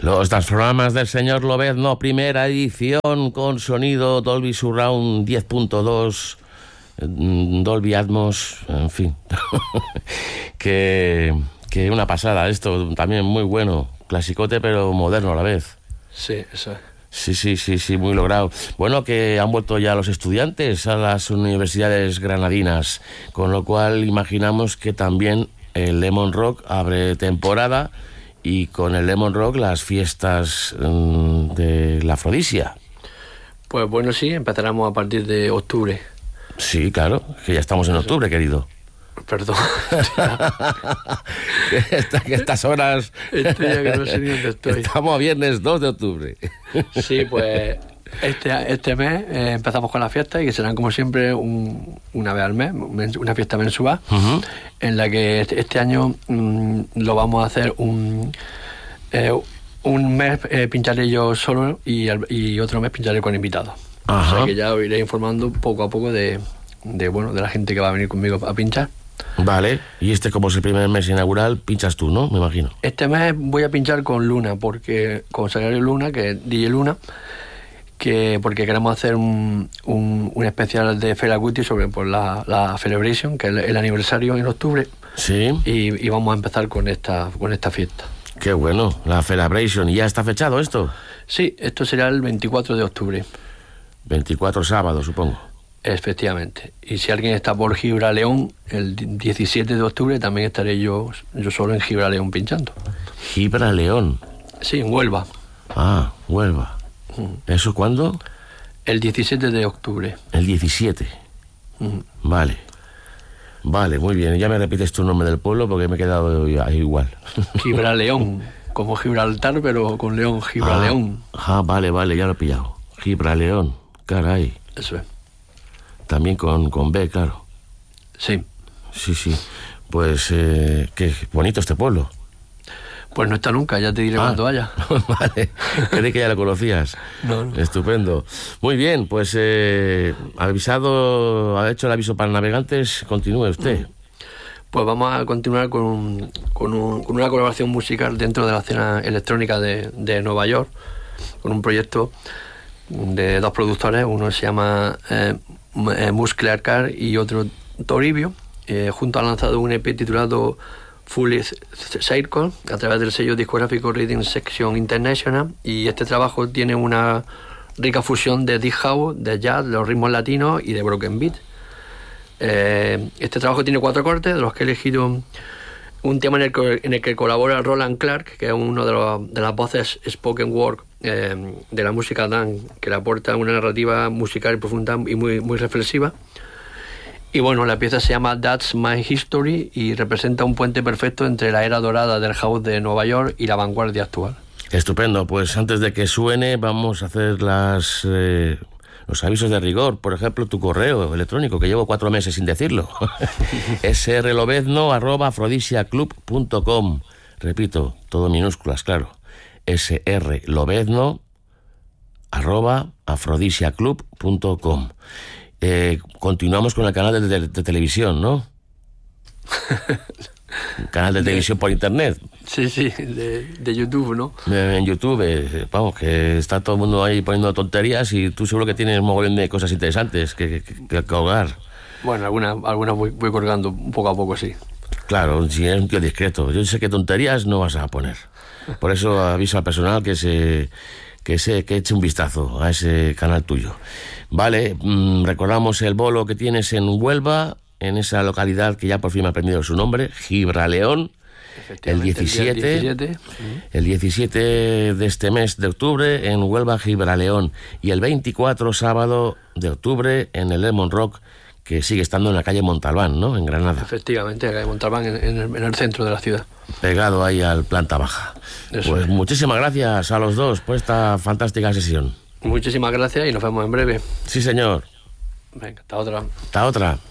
Los transformadas del señor Lobezno, primera edición con sonido Dolby Surround 10.2, Dolby Atmos, en fin. que una pasada, esto también muy bueno, clasicote pero moderno a la vez. Sí, eso es. Sí, muy logrado. Bueno, que han vuelto ya los estudiantes a las universidades granadinas, con lo cual imaginamos que también el Lemon Rock abre temporada y con el Lemon Rock las fiestas de la Afrodisia. Pues bueno, sí, empezaremos a partir de octubre. Sí, claro, que ya estamos en octubre, querido. Perdón. que estas horas... Estoy ya que no sé ni dónde estoy. Estamos a viernes 2 de octubre. Sí, pues este mes empezamos con la fiesta y que serán como siempre una vez al mes, una fiesta mensual, en la que este año lo vamos a hacer un mes pincharé yo solo y otro mes pincharé con invitados. Ajá. O sea que ya os iré informando poco a poco de la gente que va a venir conmigo a pinchar. Vale, y como es el primer mes inaugural, pinchas tú, ¿no? Me imagino. Este mes voy a pinchar con Luna, con Salario Luna, que es DJ Luna, porque queremos hacer un especial de Fela Kuti sobre la Celebration, que es el aniversario en octubre. Sí. Y vamos a empezar con esta fiesta. Qué bueno, la Celebration. ¿Ya está fechado esto? Sí, esto será el 24 de octubre. 24 sábado, supongo. Efectivamente. Y si alguien está por Gibraleón, el 17 de octubre también estaré yo solo en Gibraleón pinchando. Gibraleón. Sí, en Huelva. Ah, Huelva. ¿Eso cuándo? El 17 de octubre. El 17. Vale, muy bien. Ya me repites tu nombre del pueblo porque me he quedado igual. Gibraleón, como Gibraltar, pero con León, Gibraleón. Vale, ya lo he pillado. Gibraleón, caray. Eso es. También con B, claro. Sí. Sí. Pues qué bonito este pueblo. Pues no está nunca, ya te diré cuando vaya. Vale, creí que ya lo conocías. No. Estupendo. Muy bien, pues ha hecho el aviso para navegantes, continúe usted. Pues vamos a continuar con una colaboración musical dentro de la escena electrónica de Nueva York, con un proyecto de dos productores, uno se llama Muscular Car y otro Toribio. Juntos han lanzado un EP titulado Full Circle a través del sello discográfico Reading Section International, y este trabajo tiene una rica fusión de deep house, de jazz, de los ritmos latinos y de broken beat. Este trabajo tiene 4 cortes, de los que he elegido un tema en el que colabora Roland Clark, que es uno de las voces spoken word de la música dance, que le aporta una narrativa musical profunda y muy reflexiva. Y bueno, la pieza se llama That's My History y representa un puente perfecto entre la era dorada del house de Nueva York y la vanguardia actual. Estupendo, pues antes de que suene vamos a hacer los avisos de rigor. Por ejemplo, tu correo electrónico, que llevo 4 meses sin decirlo. srlobezno@afrodisiaclub.com. Repito, todo en minúsculas, claro. srlobezno@afrodisiaclub.com. Continuamos con el canal de televisión, ¿no? Canal de televisión por internet. Sí, de YouTube, ¿no? En YouTube, vamos, que está todo el mundo ahí poniendo tonterías y tú seguro que tienes un mogollón de cosas interesantes que colgar. Bueno, algunas voy colgando poco a poco, sí. Claro, si eres un tío discreto. Yo sé que tonterías no vas a poner. Por eso aviso al personal que eche un vistazo a ese canal tuyo. Vale, recordamos el bolo que tienes en Huelva, en esa localidad que ya por fin me ha aprendido su nombre, Gibraleón, el 17 de este mes de octubre en Huelva, Gibraleón, y el 24 sábado de octubre en el Lemon Rock, que sigue estando en la calle Montalbán, ¿no? En Granada. Efectivamente, la calle Montalbán, en el centro de la ciudad. Pegado ahí al planta baja. Eso pues es. Muchísimas gracias a los dos por esta fantástica sesión. Muchísimas gracias y nos vemos en breve. Sí, señor. Venga, hasta otra. Hasta otra.